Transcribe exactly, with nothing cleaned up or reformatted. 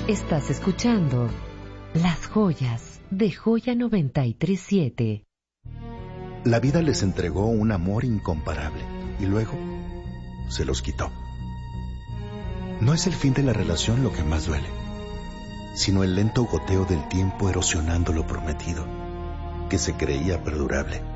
Estás escuchando Las Joyas de Joya noventa y tres siete. La vida les entregó un amor incomparable y luego se los quitó. No es el fin de la relación lo que más duele, sino el lento goteo del tiempo erosionando lo prometido, que se creía perdurable.